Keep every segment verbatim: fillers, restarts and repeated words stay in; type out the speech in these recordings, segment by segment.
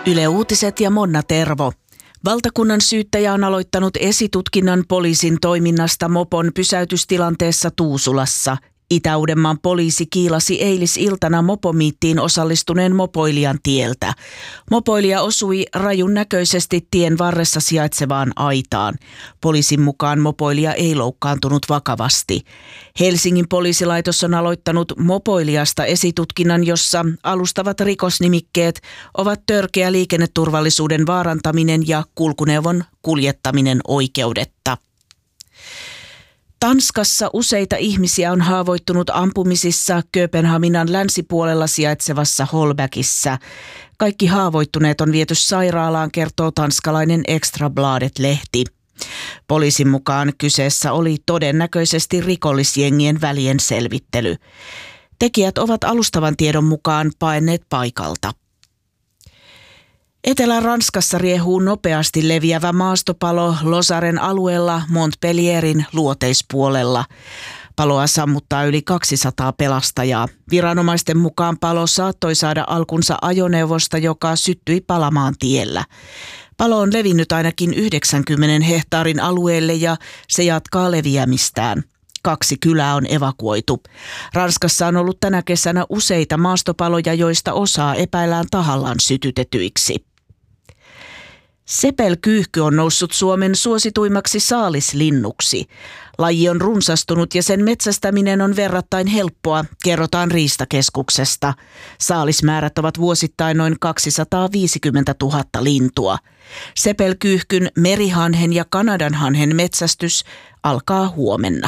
Yle Uutiset ja Monna Tervo. Valtakunnan syyttäjä on aloittanut esitutkinnan poliisin toiminnasta mopon pysäytystilanteessa Tuusulassa. Itä-Uudenmaan poliisi kiilasi eilisiltana mopomiittiin osallistuneen mopoilijan tieltä. Mopoilija osui rajun näköisesti tien varressa sijaitsevaan aitaan. Poliisin mukaan mopoilija ei loukkaantunut vakavasti. Helsingin poliisilaitos on aloittanut mopoilijasta esitutkinnan, jossa alustavat rikosnimikkeet ovat törkeä liikenneturvallisuuden vaarantaminen ja kulkuneuvon kuljettaminen oikeudetta. Tanskassa useita ihmisiä on haavoittunut ampumisissa Kööpenhaminan länsipuolella sijaitsevassa Holbäkissä. Kaikki haavoittuneet on viety sairaalaan, kertoo tanskalainen Extrabladet-lehti. Poliisin mukaan kyseessä oli todennäköisesti rikollisjengien välien selvittely. Tekijät ovat alustavan tiedon mukaan paenneet paikalta. Etelä-Ranskassa riehuu nopeasti leviävä maastopalo Losaren alueella Montpellierin luoteispuolella. Paloa sammuttaa yli kaksisataa pelastajaa. Viranomaisten mukaan palo saattoi saada alkunsa ajoneuvosta, joka syttyi palamaan tiellä. Palo on levinnyt ainakin yhdeksänkymmentä hehtaarin alueelle ja se jatkaa leviämistään. Kaksi kylää on evakuoitu. Ranskassa on ollut tänä kesänä useita maastopaloja, joista osaa epäillään tahallaan sytytetyiksi. Sepelkyyhky on noussut Suomen suosituimmaksi saalislinnuksi. Laji on runsastunut ja sen metsästäminen on verrattain helppoa, kerrotaan Riistakeskuksesta. Saalismäärät ovat vuosittain noin kaksisataaviisikymmentätuhatta lintua. Sepelkyyhkyn, merihanhen ja kanadanhanhen metsästys alkaa huomenna.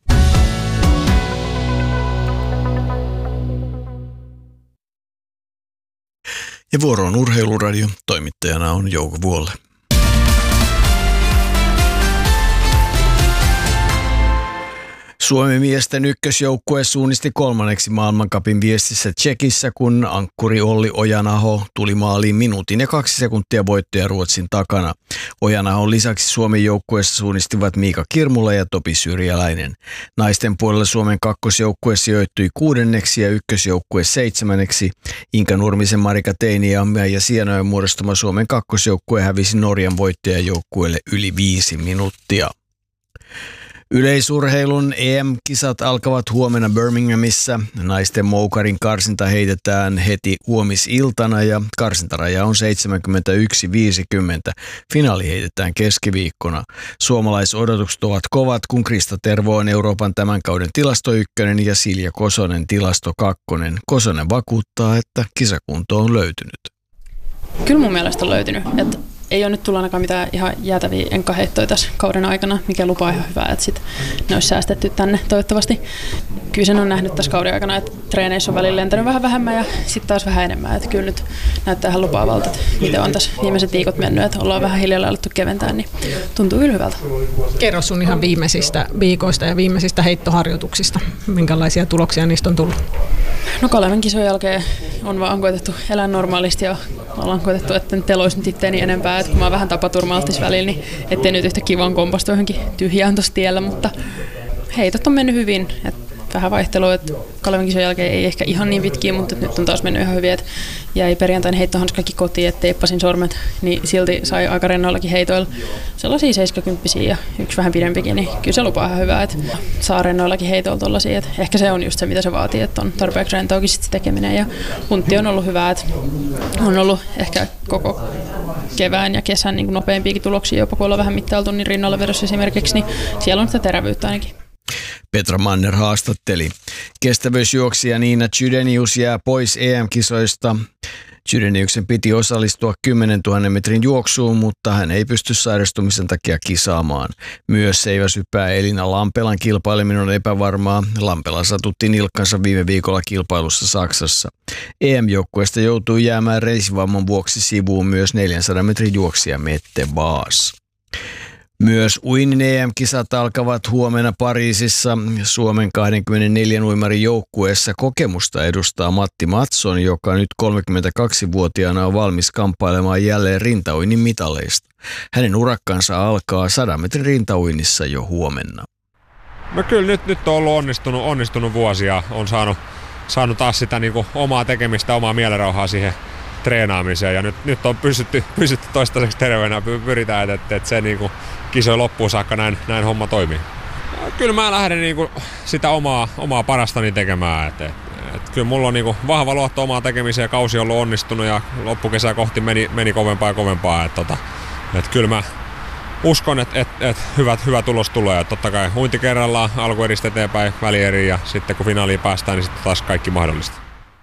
Ja vuoro on Urheiluradio. Toimittajana on Jouko Vuolle. Suomen miesten ykkösjoukkue suunnisti kolmanneksi maailmancupin viestissä Tšekissä, kun ankkuri Olli Ojanaho tuli maaliin minuutin ja kaksi sekuntia voittoja Ruotsin takana. Ojanahon lisäksi Suomen joukkueessa suunnistivat Miika Kirmula ja Topi Syrjäläinen. Naisten puolella Suomen kakkosjoukkue sijoittui kuudenneksi ja ykkösjoukkue seitsemänneksi. Inka Nurmisen, Marika Teiniamme ja Sienojen muodostama Suomen kakkosjoukkue hävisi Norjan voittajajoukkueelle yli viisi minuuttia. Yleisurheilun E M-kisat alkavat huomenna Birminghamissa. Naisten moukarin karsinta heitetään heti huomisiltana ja karsintaraja on seitsemänkymmentäyksi viisikymmentä. Finaali heitetään keskiviikkona. Suomalaisodotukset ovat kovat, kun Krista Tervo on Euroopan tämän kauden tilasto ykkönen ja Silja Kosonen tilasto kakkonen. Kosonen vakuuttaa, että kisakunto on löytynyt. Kyllä mun mielestä on löytynyt. Että ei ole nyt tullut ainakaan mitään ihan jäätäviä enkkaheittoja tässä kauden aikana, mikä lupaa ihan hyvää, että sit ne olisi säästetty tänne toivottavasti. Kyllä sen on nähnyt tässä kauden aikana, että treeneissä on välillä lentänyt vähän vähemmän ja sitten taas vähän enemmän. Että kyllä nyt näyttää ihan lupaavalta, että miten on tässä viimeiset viikot mennyt, että ollaan vähän hiljalleen alettu keventää, niin tuntuu kyllä hyvältä. Kerro sun ihan viimeisistä viikoista ja viimeisistä heittoharjoituksista. Minkälaisia tuloksia niistä on tullut? No Kaleven kisojen jälkeen on vaan koetettu elää normaalisti ja ollaan koetettu, että nyt eloisi nyt itteeni enempää. Että kun mä oon vähän tapaturma-alttis välillä, niin ettei nyt yhtä kivaan kompastu johonkin tyhjään tuossa tiellä, mutta heitot on mennyt hyvin. Et vähän vaihtelua, että Kaleven kisojen jälkeen ei ehkä ihan niin pitkiä, mutta nyt on taas mennyt ihan hyvin. Et jäi perjantain heittohanskakin kotiin, että teippasin sormet, niin silti sai aika rennoillakin heitoilla sellaisia seitsemänkymppisiä ja yksi vähän pidempikin, niin kyllä se lupaa ihan hyvää, että saa rennoillakin heitoilla tollaisia. Et ehkä se on just se, mitä se vaatii, että on tarpeeksi rentoakin sit se tekeminen ja puntti on ollut hyvää, että on ollut ehkä koko kevään ja kesän niin nopeampiakin tuloksia, jopa kun ollaan vähän mittailtu, niin rinnalla vedossa esimerkiksi, niin siellä on sitä terävyyttä ainakin. Petra Manner haastatteli. Kestävyysjuoksija Niina Chydenius jää pois E M-kisoista. Chydeniuksen piti osallistua kymmenentuhannen metrin juoksuun, mutta hän ei pysty sairastumisen takia kisaamaan. Myös seiväsyppää Elina Lampelan kilpaileminen on epävarmaa. Lampela satutti nilkkansa viime viikolla kilpailussa Saksassa. E M-joukkueesta joutui jäämään reisivamman vuoksi sivuun myös neljänsadan metrin juoksija Mette Vaas. Myös uinnin E M-kisat alkavat huomenna Pariisissa. Suomen kaksikymmentäneljä uimarin joukkueessa kokemusta edustaa Matti Matson, joka nyt kolmekymmentäkaksivuotiaana on valmis kamppailemaan jälleen rintauinnin mitaleista. Hänen urakkansa alkaa sadan metrin rintauinnissa jo huomenna. No kyllä nyt, nyt on ollut onnistunut, onnistunut vuosia. On saanut, saanut taas sitä niin kuin omaa tekemistä, omaa mielenrauhaa siihen treenaamiseen ja nyt, nyt on pysytty, pysytty toistaiseksi terveenä. Pyritään, että, että se niin kuin kisojen loppuun saakka näin, näin homma toimii. Ja kyllä mä lähden niin kuin sitä omaa, omaa parastani tekemään. Että, että kyllä mulla on niin kuin vahva luotto omaa tekemiseen ja kausi on ollut onnistunut ja loppukesää kohti meni, meni kovempaa ja kovempaa. Että, että, että kyllä mä uskon, että, että, että hyvät, hyvä tulos tulee. Että totta kai uinti kerrallaan, alkueristä eteenpäin, välieriin ja sitten kun finaaliin päästään, niin sitten taas kaikki mahdollista.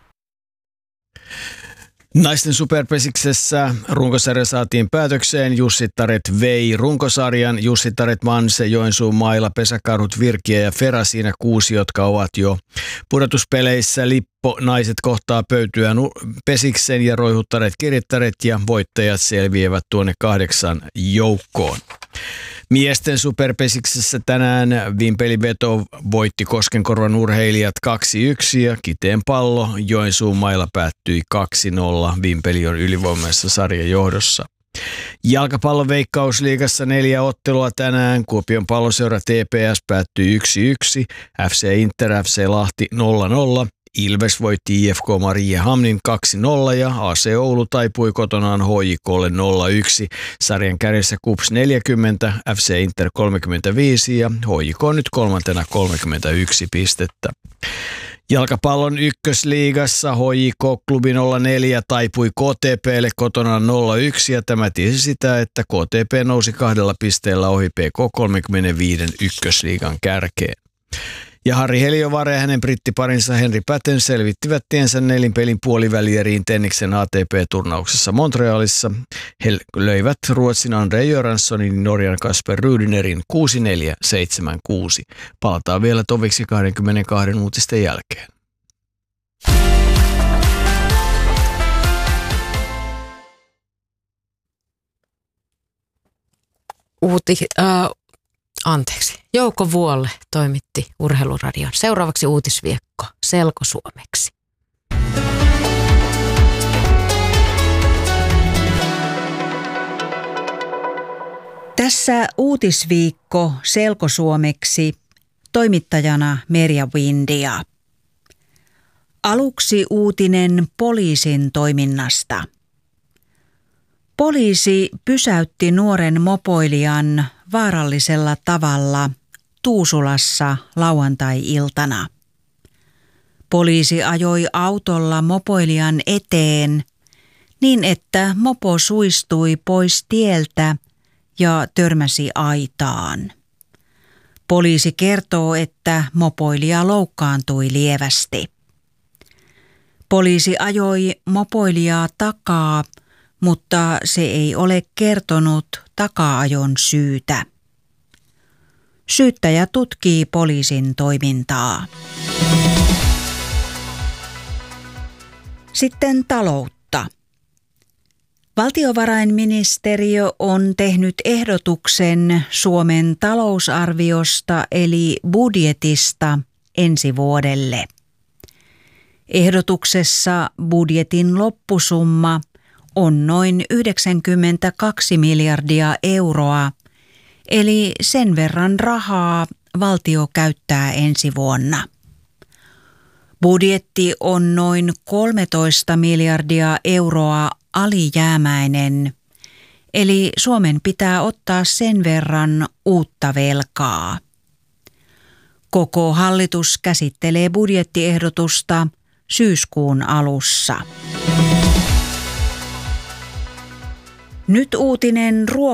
Naisten superpesiksessä runkosarja saatiin päätökseen. Jussittaret vei runkosarjan. Jussittaret Manse, Joensuun Maila, Pesäkarhut, Virkiä ja Fera siinä kuusi, jotka ovat jo pudotuspeleissä. Lippo naiset kohtaa pöytyä Pesiksen ja Roihuttaret Kirittäret ja voittajat selviävät tuonne kahdeksan joukkoon. Miesten superpesiksessä tänään Vimpeli Veto voitti Koskenkorvan urheilijat kaksi yksi ja Kiteen Pallo Joensuun Mailla päättyi kaksi nolla. Vimpeli on ylivoimaisessa sarjan johdossa. Jalkapallon Veikkausliigassa neljä ottelua tänään. Kuopion Palloseura T P S päättyi yksi yksi, F C Inter F C Lahti nolla nolla. Ilves voitti I F K Mariehamnin kaksi nolla ja A C Oulu taipui kotonaan H J K:lle nolla yksi. Sarjan kärjessä K U P S neljäkymmentä, F C Inter kolmekymmentäviisi ja H J K nyt kolmantena kolmekymmentäyksi pistettä. Jalkapallon ykkösliigassa H J K-klubi nolla neljä taipui K T P:lle kotonaan nolla yksi ja tämä tiesi sitä, että K T P nousi kahdella pisteellä ohi P K kolmekymmentäviisi ykkösliigan kärkeen. Ja Harri Heliövaara ja hänen brittiparinsa Henri Patten selvittivät tiensä nelinpelin puolivälieriin Tenniksen A T P-turnauksessa Montrealissa. He löivät Ruotsin Andre Göranssonin ja Norjan Kasper Rydinerin kuusi neljä seitsemän kuusi. Palataan vielä toviksi kaksikymmentäkaksi uutisten jälkeen. Uuti... Uh... Anteeksi. Jouko Vuolle toimitti Urheiluradion. Seuraavaksi uutisviekko selkosuomeksi. Tässä uutisviikko selkosuomeksi, toimittajana Merja Windia. Aluksi uutinen poliisin toiminnasta. Poliisi pysäytti nuoren mopoilijan vaarallisella tavalla Tuusulassa lauantai-iltana. Poliisi ajoi autolla mopoilijan eteen niin, että mopo suistui pois tieltä ja törmäsi aitaan. Poliisi kertoo, että mopoilija loukkaantui lievästi. Poliisi ajoi mopoilijaa takaa, mutta se ei ole kertonut taka-ajon syytä. Syyttäjä tutkii poliisin toimintaa. Sitten taloutta. Valtiovarainministeriö on tehnyt ehdotuksen Suomen talousarviosta eli budjetista ensi vuodelle. Ehdotuksessa budjetin loppusumma on noin yhdeksänkymmentäkaksi miljardia euroa, eli sen verran rahaa valtio käyttää ensi vuonna. Budjetti on noin kolmetoista miljardia euroa alijäämäinen, eli Suomen pitää ottaa sen verran uutta velkaa. Koko hallitus käsittelee budjettiehdotusta syyskuun alussa. Nyt uutinen ruoka.